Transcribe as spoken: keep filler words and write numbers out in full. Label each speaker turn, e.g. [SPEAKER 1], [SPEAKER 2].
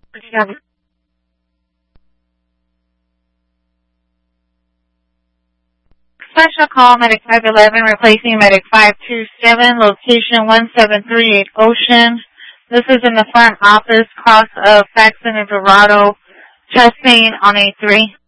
[SPEAKER 1] Special call, Medic five eleven, replacing Medic five two seven, location one seven three eight Ocean. This is in the front office, cross of Faxon and Dorado, testing on A three.